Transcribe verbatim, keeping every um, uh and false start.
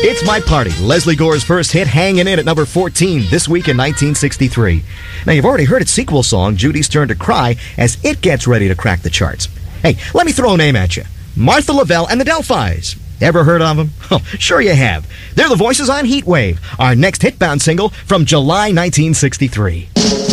It's My Party, Leslie Gore's first hit, hanging in at number fourteen this week in nineteen sixty-three. Now, you've already heard its sequel song, Judy's Turn to Cry, as it gets ready to crack the charts. Hey, let me throw a name at you. Martha Lavelle and the Delphis. Ever heard of them? Oh, sure you have. They're the voices on Heatwave, our next hit-bound single from July nineteen sixty-three.